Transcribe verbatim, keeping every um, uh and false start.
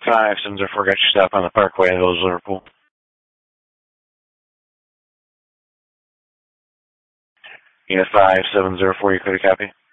five seven zero four, got your stop on the Parkway in Village, Liverpool. Unit five seven zero four, you clear to copy?